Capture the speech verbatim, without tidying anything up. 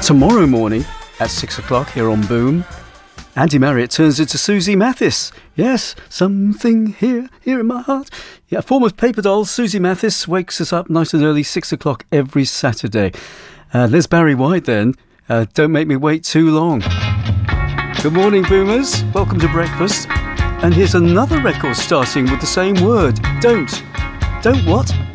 tomorrow morning at six o'clock here on Boom, Andy Marriott turns into Susie Mathis. Yes, something here, here in my heart. Yeah, a form of paper dolls. Susie Mathis wakes us up nice and early, six o'clock every Saturday. Uh, there's Barry White then. Uh, don't make me wait too long. Good morning, Boomers. Welcome to breakfast. And here's another record starting with the same word. Don't. Don't what?